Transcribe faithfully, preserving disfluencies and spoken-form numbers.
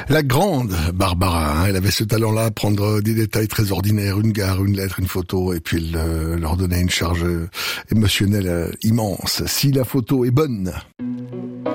La grande Barbara, hein, elle avait ce talent-là, prendre des détails très ordinaires, une gare, une lettre, une photo, et puis elle euh, leur donnait une charge émotionnelle euh, immense. Si la photo est bonne,